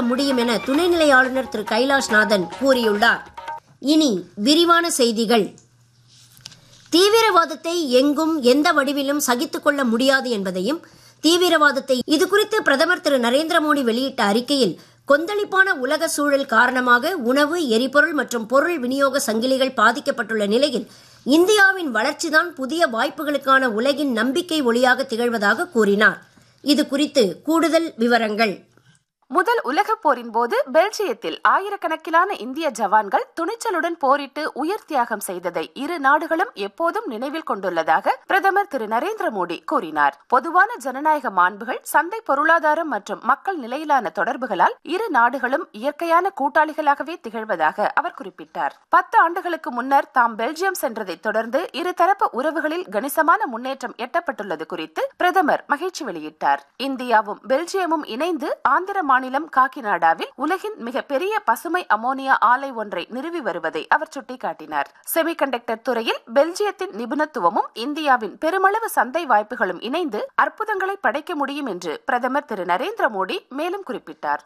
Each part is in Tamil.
முடியும் என துணைநிலை ஆளுநர் திரு கைலாஷ்நாதன் கூறியுள்ளார். இனி விரிவான செய்திகள். தீவிரவாதத்தை எங்கும் எந்த வடிவிலும் சகித்துக் கொள்ள முடியாது என்பதையும், தீவிரவாதத்தை இதுகுறித்து பிரதமர் திரு நரேந்திர மோடி வெளியிட்ட அறிக்கையில் கொந்தளிப்பான உலக சூழல் காரணமாக உணவு, எரிபொருள் மற்றும் பொருள் விநியோக சங்கிலிகள் பாதிக்கப்பட்டுள்ள நிலையில் இந்தியாவின் வளர்ச்சிதான் புதிய வாய்ப்புகளுக்கான உலகின் நம்பிக்கை ஒளியாக திகழ்வதாக கூறினார். இது குறித்து கூடுதல் விவரங்கள். முதல் உலகப் போரின் போது பெல்ஜியத்தில் ஆயிரக்கணக்கிலான இந்திய ஜவான்கள் துணிச்சலுடன் போரிட்டு உயிர் தியாகம் செய்ததை இரு நாடுகளும் எப்போதும் நினைவில் கொண்டுள்ளதாக பிரதமர் திரு நரேந்திர மோடி கூறினார். பொதுவான ஜனநாயக மாண்புகள், சந்தை பொருளாதாரம் மற்றும் மக்கள் நிலையிலான தொடர்புகளால் இரு நாடுகளும் இயற்கையான கூட்டாளிகளாகவே திகழ்வதாக அவர் குறிப்பிட்டார். 10 ஆண்டுகளுக்கு முன்னர் தாம் பெல்ஜியம் சென்றதை தொடர்ந்து இருதரப்பு உறவுகளில் கணிசமான முன்னேற்றம் எட்டப்பட்டுள்ளது குறித்து பிரதமர் மகிழ்ச்சி வெளியிட்டார். இந்தியாவும் பெல்ஜியமும் இணைந்து ஆந்திர மாநிலம் காக்கிநாடாவில் உலகின் மிகப்பெரிய பசுமை அமோனியா ஆலை ஒன்றை நிறுவி வருவதை அவர் சுட்டிக்காட்டினார். செமிகண்டக்டர் துறையில் பெல்ஜியத்தின் நிபுணத்துவமும் இந்தியாவின் பெருமளவு சந்தை வாய்ப்புகளும் இணைந்து அற்புதங்களை படைக்க முடியும் என்று பிரதமர் திரு நரேந்திர மோடி மேலும் குறிப்பிட்டார்.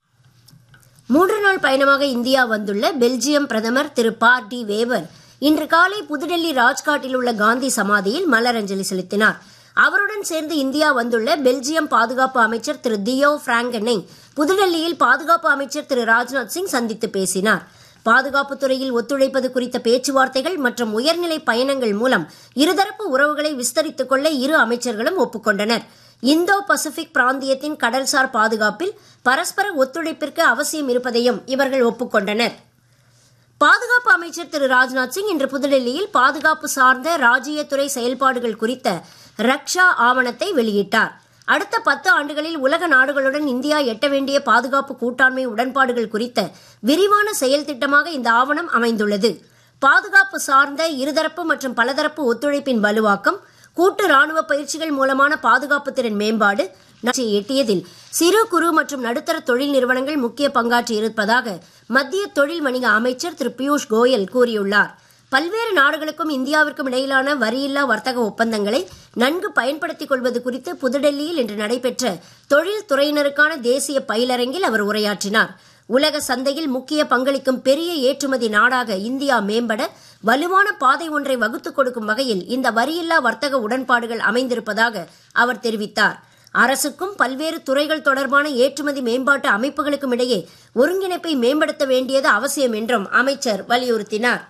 3 நாள் பயணமாக இந்தியா வந்துள்ள பெல்ஜியம் பிரதமர் திரு பார் டி வேவர் இன்று காலை புதுடெல்லி ராஜ்காட்டில் உள்ள காந்தி சமாதியில் மலரஞ்சலி செலுத்தினார். அவருடன் சேர்ந்து இந்தியா வந்துள்ள பெல்ஜியம் பாதுகாப்பு அமைச்சர் திரு தியோ பிராங்கனை புதுடெல்லியில் பாதுகாப்பு அமைச்சர் திரு ராஜ்நாத் சிங் சந்தித்து பேசினார். பாதுகாப்பு துறையில் ஒத்துழைப்பது குறித்த பேச்சுவார்த்தைகள் மற்றும் உயர்நிலை பயணங்கள் மூலம் இருதரப்பு உறவுகளை விஸ்தரித்துக் கொள்ள இரு அமைச்சர்களும் ஒப்புக்கொண்டனர். இந்தோ பசிபிக் பிராந்தியத்தின் கடல்சார் பாதுகாப்பில் பரஸ்பர ஒத்துழைப்பிற்கு அவசியம் இருப்பதையும் இவர்கள் ஒப்புக்கொண்டனர். பாதுகாப்பு அமைச்சர் திரு ராஜ்நாத் சிங் இன்று புதுடெல்லியில் பாதுகாப்பு சார்ந்த ராஜ்ஜியத்துறை செயல்பாடுகள் குறித்த ரக்ஷா ஆவணத்தை வெளியிட்டார். அடுத்த 10 ஆண்டுகளில் உலக நாடுகளுடன் இந்தியா எட்ட வேண்டிய பாதுகாப்பு கூட்டாண்மை உடன்பாடுகள் குறித்த விரிவான செயல் திட்டமாக இந்த ஆவணம் அமைந்துள்ளது. பாதுகாப்பு சார்ந்த இருதரப்பு மற்றும் பலதரப்பு ஒத்துழைப்பின் வலுவாக்கம், கூட்டு ராணுவ பயிற்சிகள் மூலமான பாதுகாப்பு திறன் மேம்பாடு எட்டியதில் சிறு குறு மற்றும் நடுத்தர தொழில் நிறுவனங்கள் முக்கிய பங்காற்றி இருப்பதாக மத்திய தொழில் வணிக அமைச்சர் திரு பியூஷ் கோயல் கூறியுள்ளார். பல்வேறு நாடுகளுக்கும் இந்தியாவிற்கும் இடையிலான வரியில்லா வர்த்தக ஒப்பந்தங்களை நன்கு பயன்படுத்திக் கொள்வது குறித்து புதுடெல்லியில் இன்று நடைபெற்ற தொழில் துறையினருக்கான தேசிய பயிலரங்கில் அவர் உரையாற்றினார். உலக சந்தையில் முக்கிய பங்களிக்கும் பெரிய ஏற்றுமதி நாடாக இந்தியா மேம்பட வலுவான பாதை ஒன்றை வகுத்துக் கொடுக்கும் வகையில் இந்த வரியில்லா வர்த்தக உடன்பாடுகள் அமைந்திருப்பதாக அவர் தெரிவித்தார். அரசுக்கும் பல்வேறு துறைகள் தொடர்பான ஏற்றுமதி மேம்பாட்டு அமைப்புகளுக்கும் இடையே ஒருங்கிணைப்பை மேம்படுத்த வேண்டியது அவசியம் என்றும் அமைச்சர் வலியுறுத்தினார்.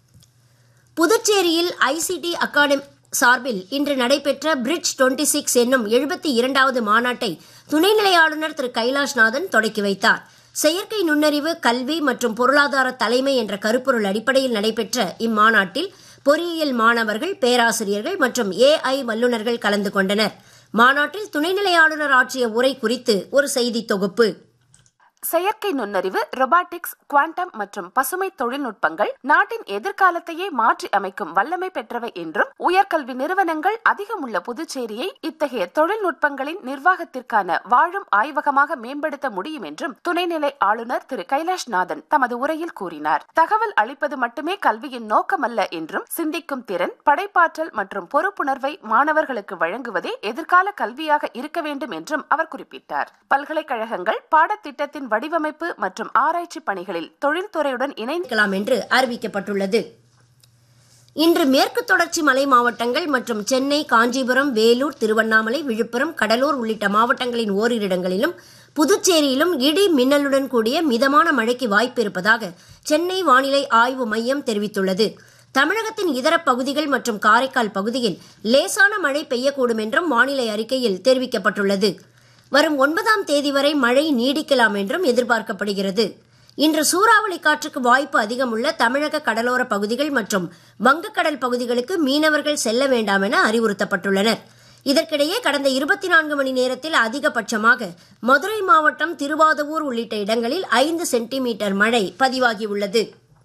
புதுச்சேரியில் ஐசிடி அகாடமி சார்பில் இன்று நடைபெற்ற பிரிட்ஜ் 26 என்னும் 72வது மாநாட்டை துணைநிலை ஆளுநர் திரு கைலாஷ்நாதன் தொடக்கி வைத்தார். செயற்கை நுண்ணறிவு, கல்வி மற்றும் பொருளாதார தலைமை என்ற கருப்பொருள் அடிப்படையில் நடைபெற்ற இம்மாநாட்டில் பொறியியல் மாணவர்கள், பேராசிரியர்கள் மற்றும் AI வல்லுநர்கள் கலந்து கொண்டனர். மாநாட்டில் துணைநிலை ஆளுநர் ஆற்றிய உரை குறித்து ஒரு செய்தி தொகுப்பு. செயற்கை நுண்ணறிவு, ரொபாட்டிக்ஸ், குவாண்டம் மற்றும் பசுமை தொழில்நுட்பங்கள் நாட்டின் எதிர்காலத்தையே மாற்றி அமைக்கும் வல்லமை பெற்றவை என்றும், உயர்கல்வி நிறுவனங்கள் அதிகம் உள்ள புதுச்சேரியை இத்தகைய தொழில்நுட்பங்களின் நிர்வாகத்திற்கான வாழும் ஆய்வகமாக மேம்படுத்த முடியும் என்றும் துணைநிலை ஆளுநர் திரு கைலாஷ்நாதன் தமது உரையில் கூறினார். தகவல் அளிப்பது மட்டுமே கல்வியின் நோக்கமல்ல என்றும், சிந்திக்கும் திறன், படைப்பாற்றல் மற்றும் பொறுப்புணர்வை மாணவர்களுக்கு வழங்குவதே எதிர்கால கல்வியாக இருக்க வேண்டும் என்றும் அவர் குறிப்பிட்டார். பல்கலைக்கழகங்கள் பாடத்திட்டத்தின் வடிவமைப்பு மற்றும் ஆராய்ச்சி பணிகளில் தொழில்துறையுடன் இணைக்கலாம் என்று அறிவிக்கப்பட்டுள்ளது. இன்று மேற்கு தொடர்ச்சி மலை மாவட்டங்கள் மற்றும் சென்னை, காஞ்சிபுரம், வேலூர், திருவண்ணாமலை, விழுப்புரம், கடலூர் உள்ளிட்ட மாவட்டங்களின் ஓரிரு இடங்களிலும் புதுச்சேரியிலும் இடி மின்னலுடன் கூடிய மிதமான மழைக்கு வாய்ப்பு இருப்பதாக சென்னை வானிலை ஆய்வு மையம் தெரிவித்துள்ளது. தமிழகத்தின் இதர பகுதிகள் மற்றும் காரைக்கால் பகுதியில் லேசான மழை பெய்யக்கூடும் என்றும் வானிலை அறிக்கையில் தெரிவிக்கப்பட்டுள்ளது. வரும் 9ஆம் தேதி வரை மழை நீடிக்கலாம் என்றும் எதிர்பார்க்கப்படுகிறது. இன்று சூறாவளி காற்றுக்கு வாய்ப்பு அதிகம் உள்ள தமிழக கடலோர பகுதிகள் மற்றும் வங்கக்கடல் பகுதிகளுக்கு மீனவர்கள் செல்ல வேண்டாம் என அறிவுறுத்தப்பட்டுள்ளனர். இதற்கிடையே கடந்த 24 மணி நேரத்தில் அதிகபட்சமாக மதுரை மாவட்டம் திருவாதவூர் உள்ளிட்ட இடங்களில் 5 சென்டிமீட்டர் மழை பதிவாகியுள்ளது.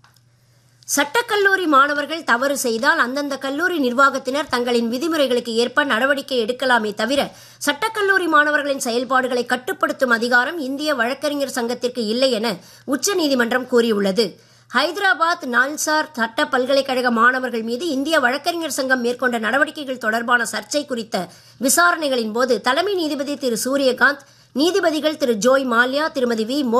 சட்டக்கல்லூரி மாணவர்கள் தவறு செய்தால் அந்தந்த கல்லூரி நிர்வாகத்தினர் தங்களின் விதிமுறைகளுக்கு ஏற்ப நடவடிக்கை எடுக்கலாமே தவிர சட்டக்கல்லூரி மாணவர்களின் செயல்பாடுகளை கட்டுப்படுத்தும் அதிகாரம் இந்திய வழக்கறிஞர் சங்கத்திற்கு இல்லை என உச்சநீதிமன்றம் கூறியுள்ளது. ஹைதராபாத் நால்சார் சட்ட பல்கலைக்கழக மாணவர்கள் மீது இந்திய வழக்கறிஞர் சங்கம் மேற்கொண்ட நடவடிக்கைகள் தொடர்பான சர்ச்சை குறித்த விசாரணைகளின் போது தலைமை நீதிபதி திரு சூரியகாந்த், நீதிபதிகள் திரு ஜோய் மால்யா, திருமதி வி